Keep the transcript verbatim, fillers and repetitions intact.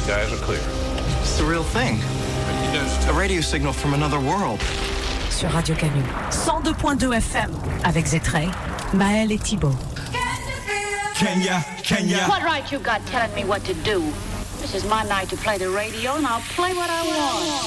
Skies are clear. It's the real thing. A radio signal from another world. Sur Radio Canu, cent deux point deux F M, avec Zetrey, Maël et Thibault. Kenya, Kenya. What right you got telling me what to do? This is my night to play the radio, and I'll play what I want.